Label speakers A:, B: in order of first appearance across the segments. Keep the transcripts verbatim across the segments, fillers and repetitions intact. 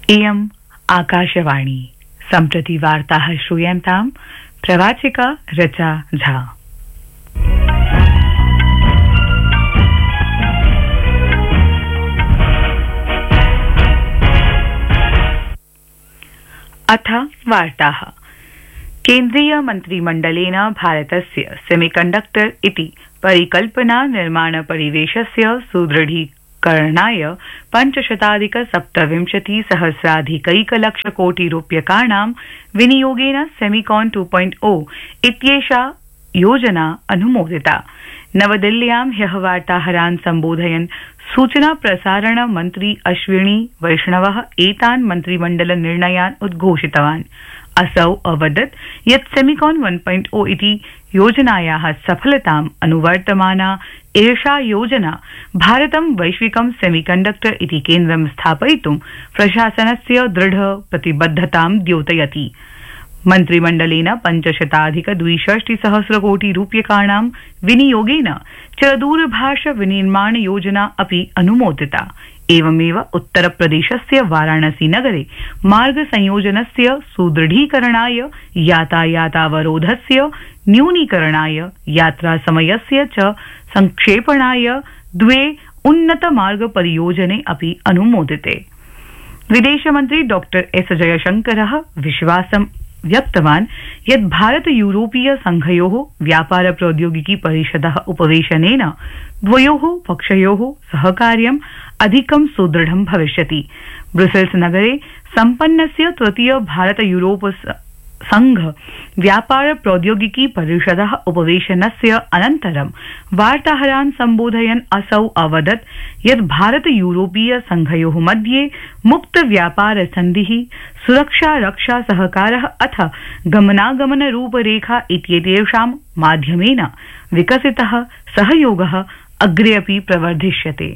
A: इयम् आकाशवाणी सम्प्रति वार्ताः श्रूयन्ताम् प्रवाचिका रचा झा। अथ वार्ताः। केन्द्रीय मन्त्रिमण्डलेन भारतस्य सेमीकण्डक्टर इति परिकल्पना निर्माण परिवेशस्य सुदृढीकरणाय पञ्चशताधिक सप्तविंशति सहस्राधिकैकलक्ष कोटि रूप्यकाणां विनियोगेन सेमिकॉन टू पॉइंट ओ इत्येषा योजना अनुमोदिता। नवदिल्ल्यां ह्यः वार्ताहरान् सम्बोधयन् सूचना प्रसारण मन्त्री अश्विनी वैष्णवः एतान् मन्त्रिमण्डल निर्णयान् उद्घोषितवान्। असौ अवदत् यत् सेमिकॉन वन पॉइंट ओ इति योजनायाः सफलताम् अनुवर्तमाना एषा योजना भारतं वैश्विकं सेमीकण्डक्टर इति केन्द्रं स्थापयितुं प्रशासनस्य दृढ प्रतिबद्धतां द्योतयति। मन्त्रिमण्डलेन पञ्चशताधिक द्विषष्टि सहस्र कोटि रूप्यकाणां विनियोगेन चरदूरभाष विनिर्माण योजना अपि अनुमोदिता। एवमेव उत्तरप्रदेशस्य वाराणसी नगरे मार्ग संयोजनस्य सुदृढीकरणाय, यातायातावरोधस्य न्यूनीकरणाय, यात्रा समयस्य च संक्षेपणाय द्वे उन्नत मार्ग परियोजने अपि अनुमोदिते। विदेशमन्त्री डॉक्टर एस जयशंकरः विश्वासं व्यक्तवान् यत् भारत यूरोपीय संघयोः व्यापार प्रौद्योगिकी परिषदः उपवेशनेन द्वयोः पक्षयोः सहकार्यम् अधिकं सुदृढं भविष्यति। ब्रुसेल्स नगरे सम्पन्नस्य तृतीय भारत यूरोप संघ व्यापार प्रौद्योगिकी परिषदः उपवेशनस्य अनन्तरं वार्ताहरान् सम्बोधयन् असौ अवदत् यत् भारत यूरोपीय संघयोः मध्ये मुक्त व्यापार सन्धिः, सुरक्षा रक्षा सहकारः अथ गमनागमन रूपरेखा इत्येतेषां माध्यमेन विकसितः सहयोगः अग्रे अपि प्रवर्धिष्यते।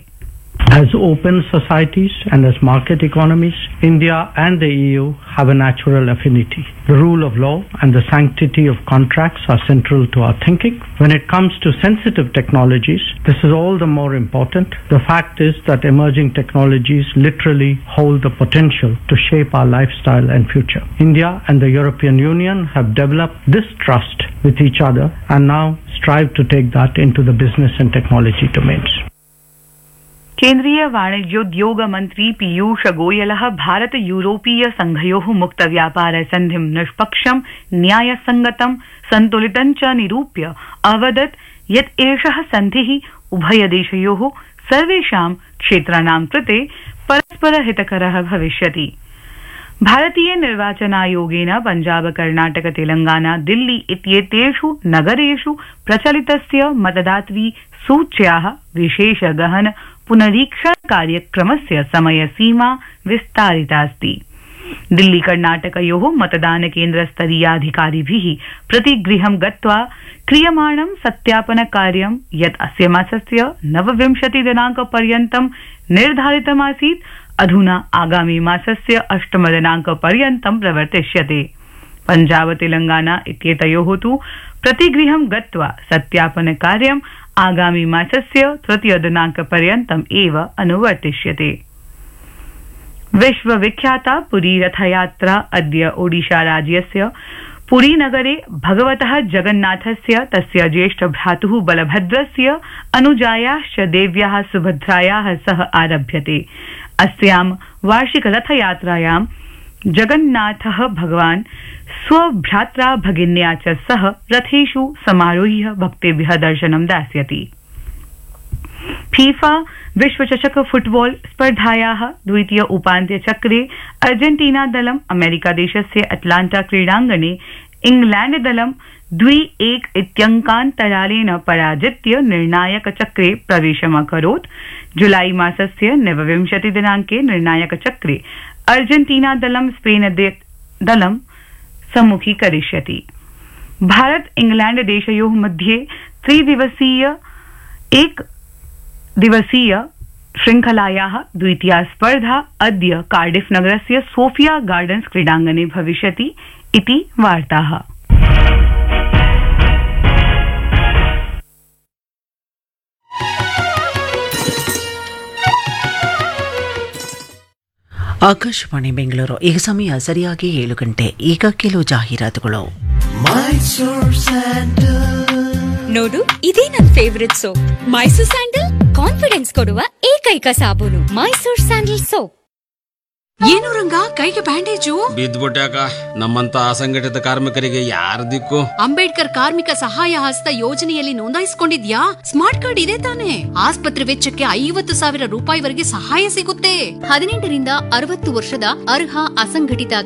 B: As open societies and as market economies, India and the E U have a natural affinity. The rule of law and the sanctity of contracts are central to our thinking. When it comes to sensitive technologies, this is all the more important. The fact is that emerging technologies literally hold the potential to shape our lifestyle and future. India and the European Union have developed this trust with each other and now strive to take that into the business and technology domains.
A: केन्द्रीय वाणिज्योद्योग मन्त्री पीयूष गोयलः भारत यूरोपीय संघयोः मुक्त व्यापार सन्धिं निष्पक्षं, न्यायसंगतं, सन्तुलितं च निरूप्य अवदत् यत् एषः सन्धिः उभयदेशयोः सर्वेषां क्षेत्राणां कृते परस्पर हितकरः भविष्यति। भारतीय निर्वाचनायोगेन पञ्जाब, कर्णाटक, तेलंगाना, दिल्ली इत्येतेषु नगरेषु प्रचलितस्य मतदातृ सूच्याः विशेष गहन पुनरीक्षण कार्यक्रमस्य समयसीमा विस्तारितास्ति। दिल्ली कर्णाटकयोः मतदान केन्द्र स्तरीयाधिकारिभिः प्रतिगृहं गत्वा क्रियमाणं सत्यापन कार्यं यत् अस्य मासस्य नवविंशति दिनांक पर्यन्तं निर्धारितमासीत् अधुना आगामी मासस्य अष्टम दिनांक पर्यन्तं प्रवर्तिष्यते। पञ्जाब, तेलंगाना इत्येतयोः तु प्रतिगृहं गत्वा सत्यापन कार्यं आगामी मासस्य तृतीय दिनांक पर्यन्तम् एव अनुवर्तिष्यते। विश्वविख्याता पुरी रथयात्रा अद्य ओडिशा राज्यस्य पुरी नगरे भगवतः जगन्नाथस्य, तस्य ज्येष्ठ भ्रातुः बलभद्रस्य, अनुजायाश्च देव्याः सुभद्रायाः सह आरभ्यते। अस्यां वार्षिक रथयात्रायां जगन्नाथः भगवान् स्वभ्रात्रा भगिन्या च सह रथेषु समारोह्य भक्तेभ्यः दर्शनं दास्यति। फीफा विश्वचषक फुटबॉल स्पर्धायाः द्वितीय उपान्त्य चक्रे अर्जेन्टीना दलम् अमेरिकादेशस्य अटलांटा क्रीडाङ्गणे इंग्लैंड दलं द्वि एक इत्यङ्कान्तरालेन पराजित्य निर्णायक चक्रे प्रवेशमकरोत्। जुलाई मासस्य नवविंशति दिनांके निर्णायक चक्रे अर्जेन्टीना दलं स्पेन दलं सम्मुखीकरिष्यति। भारत इंग्लैंड देशयोः मध्ये त्रिदिवसीय एक दिवसीय श्रृंखलायाः द्वितीया स्पर्धा अद्य कार्डिफ नगरस्य सोफिया गार्डन्स क्रीडाङ्गणे भविष्यति इति वार्ताः।
C: ಆಕಾಶವಾಣಿ ಬೆಂಗಳೂರು. ಈಗ ಸಮಯ ಸರಿಯಾಗಿ ಏಳು ಗಂಟೆ. ಈಗ ಕೆಲವು ಜಾಹೀರಾತುಗಳು.
D: ನೋಡು, ಇದೇ ನನ್ favourite soap. Mysore sandal confidence ಕೊಡುವ ಏಕೈಕ ಸಾಬೂನು. Mysore sandal soap.
E: ಏನು ರಂಗ, ಕೈಗೆ ಬ್ಯಾಂಡೇಜು?
F: ಬಿದ್ದ್ಬಿಟ್ಯಾಕ. ನಮ್ಮಂತ ಅಸಂಘಟಿತ ಕಾರ್ಮಿಕರಿಗೆ ಯಾರ ದಿಕ್ಕು?
E: ಅಂಬೇಡ್ಕರ್ ಕಾರ್ಮಿಕ ಸಹಾಯ ಹಸ್ತ ಯೋಜನೆಯಲ್ಲಿ ನೋಂದಾಯಿಸಿಕೊಂಡಿದ್ಯಾ? ಸ್ಮಾರ್ಟ್ ಕಾರ್ಡ್ ಇದೆ ತಾನೆ? ಆಸ್ಪತ್ರೆ ವೆಚ್ಚಕ್ಕೆ ಐವತ್ತು ಸಾವಿರ ರೂಪಾಯಿವರೆಗೆ ಸಹಾಯ ಸಿಗುತ್ತೆ. ಹದಿನೆಂಟರಿಂದ ಅರವತ್ತು ವರ್ಷದ ಅರ್ಹ ಅಸಂಘಟಿತ